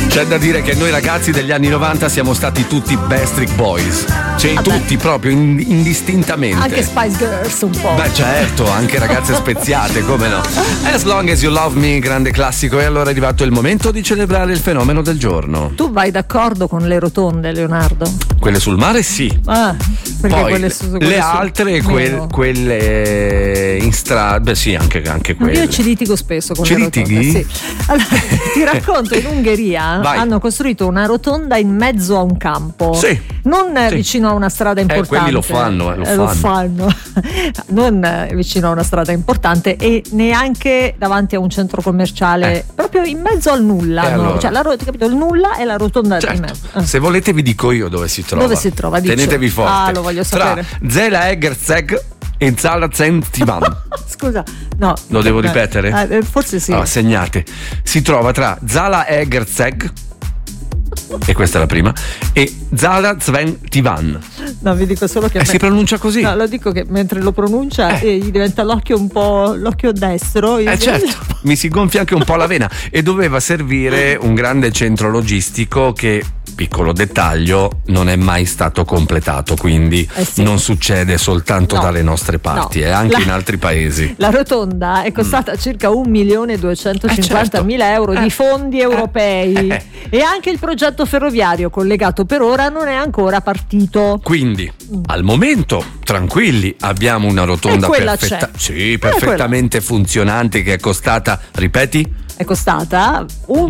C'è da dire che noi ragazzi degli anni 90 siamo stati tutti Backstreet Boys. Cioè, tutti proprio indistintamente. Anche Spice Girls un po'. Beh certo, anche ragazze speziate, come no. As Long As You Love Me, grande classico. E allora è arrivato il momento di celebrare il fenomeno del giorno. Tu vai d'accordo con le rotonde, Leonardo? Quelle sul mare sì. Perché poi quelle le altre, quelle in strada, beh sì, anche quelle. Io ci litigo spesso con ci le rotonde. litighi? Sì. Allora, ti racconto, in Ungheria hanno costruito una rotonda in mezzo a un campo. Sì. Non vicino a una strada importante. Quelli lo fanno. Non vicino a una strada importante e neanche davanti a un centro commerciale, proprio in mezzo al nulla. Allora. Cioè, capito? Il nulla è la rotonda certo. di mezzo. Se volete vi dico io dove si trova. Dove si trova? Dice. Tenetevi forte. Lo voglio sapere. Tra Zela Egerzeg e Zala Zentivan. Scusa, no. Lo devo ripetere? Forse sì. Allora, segnate. Si trova tra Zala Egerzeg, e questa è la prima, e Zala Zventivan. No, vi dico solo che si pronuncia così. No, lo dico che mentre lo pronuncia gli diventa l'occhio un po' l'occhio destro. Certo, mi si gonfia anche un po' la vena. E doveva servire un grande centro logistico che, piccolo dettaglio, non è mai stato completato, quindi non succede soltanto dalle nostre parti, anche in altri paesi. La rotonda è costata circa 1.250.000 euro di fondi europei e anche il progetto ferroviario collegato per ora non è ancora partito. Quindi al momento tranquilli, abbiamo una rotonda perfettamente funzionante che è costata, ripeti? È costata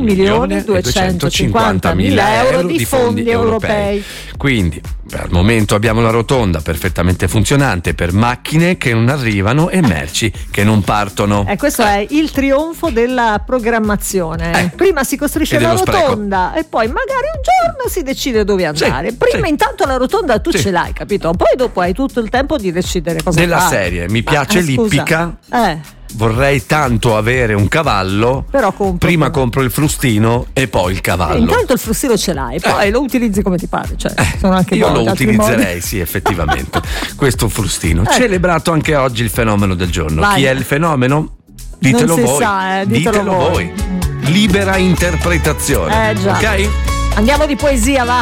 1.250.000 euro di fondi europei. Quindi al momento abbiamo la rotonda perfettamente funzionante per macchine che non arrivano e merci che non partono. Questo è il trionfo della programmazione. Prima si costruisce la rotonda e poi magari un giorno si decide dove andare. Prima intanto la rotonda tu ce l'hai, capito? Poi dopo hai tutto il tempo di decidere cosa della fare. Serie, mi piace l'ippica. Vorrei tanto avere un cavallo, però prima compro il frustino e poi il cavallo. Intanto il frustino ce l'hai, poi lo utilizzi come ti pare. Cioè, sono anche io lo utilizzerei, sì, effettivamente. Questo frustino. Celebrato anche oggi il fenomeno del giorno. Vai. Chi è il fenomeno? Ditelo non si voi. sa, ditelo voi. Libera interpretazione. Già. Ok? Andiamo di poesia, va.